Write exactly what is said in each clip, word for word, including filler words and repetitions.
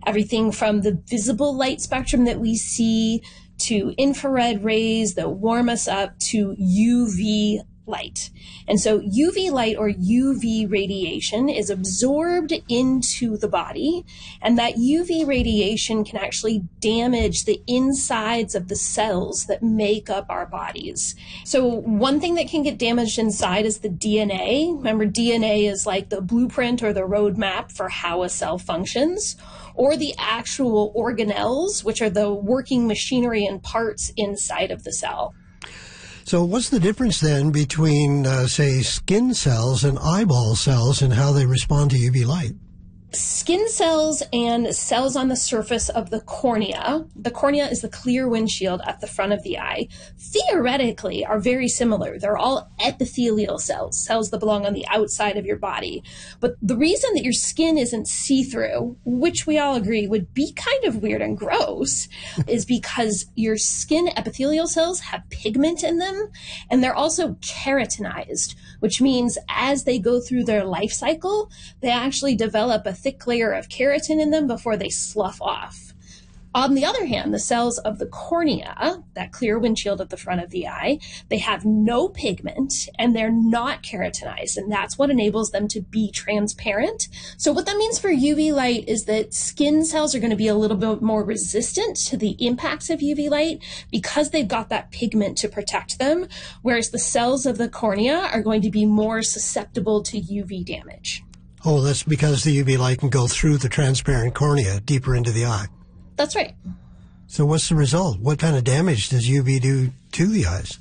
everything from the visible light spectrum that we see to infrared rays that warm us up to U V light. And so U V light or U V radiation is absorbed into the body, and that U V radiation can actually damage the insides of the cells that make up our bodies. So one thing that can get damaged inside is the D N A. Remember, D N A is like the blueprint or the roadmap for how a cell functions, or the actual organelles, which are the working machinery and parts inside of the cell. So what's the difference then between, uh, say, skin cells and eyeball cells and how they respond to U V light? Skin cells and cells on the surface of the cornea, the cornea is the clear windshield at the front of the eye, theoretically are very similar. They're all epithelial cells, cells that belong on the outside of your body. But the reason that your skin isn't see-through, which we all agree would be kind of weird and gross, is because your skin epithelial cells have pigment in them, and they're also keratinized, which means as they go through their life cycle, they actually develop a thick layer of keratin in them before they slough off. On the other hand, the cells of the cornea, that clear windshield at the front of the eye, they have no pigment and they're not keratinized, and that's what enables them to be transparent. So what that means for U V light is that skin cells are going to be a little bit more resistant to the impacts of U V light because they've got that pigment to protect them, whereas the cells of the cornea are going to be more susceptible to U V damage. Oh, that's because the U V light can go through the transparent cornea deeper into the eye. That's right. So what's the result? What kind of damage does U V do to the eyes?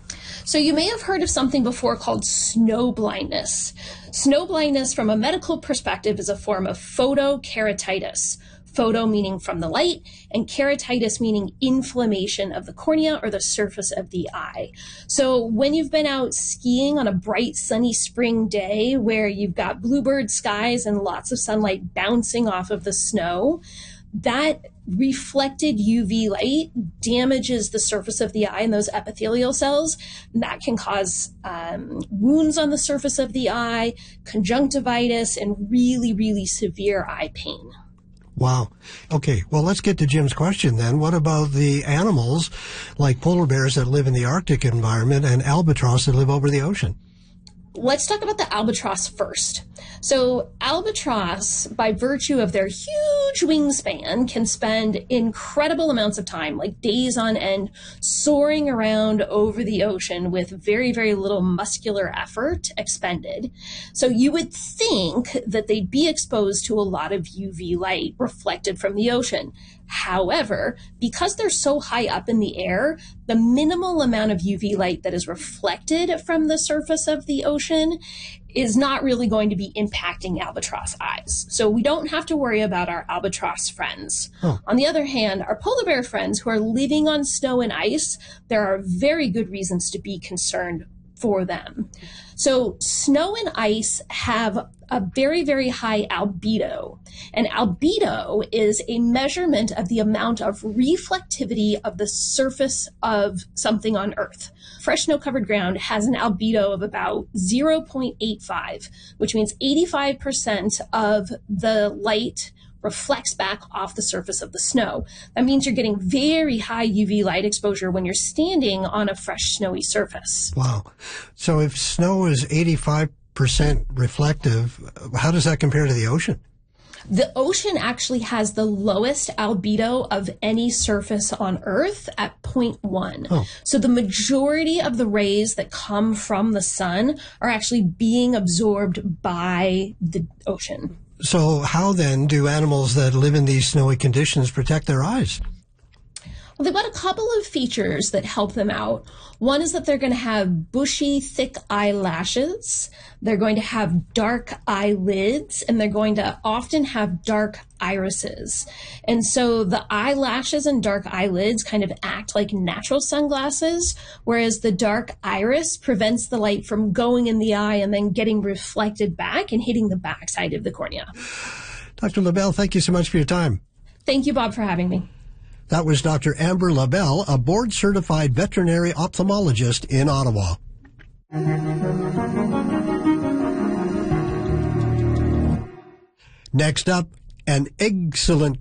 So you may have heard of something before called snow blindness. Snow blindness from a medical perspective is a form of photokeratitis. Photo meaning from the light, and keratitis meaning inflammation of the cornea or the surface of the eye. So when you've been out skiing on a bright sunny spring day where you've got bluebird skies and lots of sunlight bouncing off of the snow, that reflected U V light damages the surface of the eye and those epithelial cells. And that can cause um, wounds on the surface of the eye, conjunctivitis, and really, really severe eye pain. Wow. Okay, well, let's get to Jim's question then. What about the animals like polar bears that live in the Arctic environment and albatross that live over the ocean? Let's talk about the albatross first. So albatross, by virtue of their huge wingspan, can spend incredible amounts of time, like days on end, soaring around over the ocean with very, very little muscular effort expended. So you would think that they'd be exposed to a lot of U V light reflected from the ocean. However, because they're so high up in the air, the minimal amount of U V light that is reflected from the surface of the ocean is not really going to be impacting albatross eyes. So we don't have to worry about our albatross friends. Huh. On the other hand, our polar bear friends who are living on snow and ice, there are very good reasons to be concerned for them. So snow and ice have a very, very high albedo. And albedo is a measurement of the amount of reflectivity of the surface of something on Earth. Fresh snow-covered ground has an albedo of about zero point eight five, which means eighty-five percent of the light reflects back off the surface of the snow. That means you're getting very high U V light exposure when you're standing on a fresh snowy surface. Wow. So if snow is eighty-five percent reflective, how does that compare to the ocean? The ocean actually has the lowest albedo of any surface on Earth at zero point one. Oh. So the majority of the rays that come from the sun are actually being absorbed by the ocean. So how then do animals that live in these snowy conditions protect their eyes? Well, they've got a couple of features that help them out. One is that they're going to have bushy, thick eyelashes. They're going to have dark eyelids, and they're going to often have dark irises. And so the eyelashes and dark eyelids kind of act like natural sunglasses, whereas the dark iris prevents the light from going in the eye and then getting reflected back and hitting the backside of the cornea. Doctor LaBelle, thank you so much for your time. Thank you, Bob, for having me. That was Doctor Amber LaBelle, a board-certified veterinary ophthalmologist in Ottawa. Next up, an excellent